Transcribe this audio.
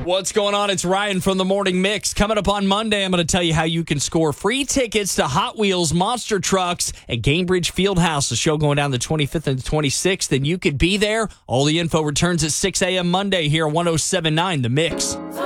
What's going on? It's Ryan from the Morning Mix. Coming up on Monday, I'm going to tell you how you can score free tickets to Hot Wheels Monster Trucks at Gainbridge Fieldhouse. The show going down the 25th and the 26th, and you could be there. All the info returns at 6 a.m. Monday here on 107.9 The Mix.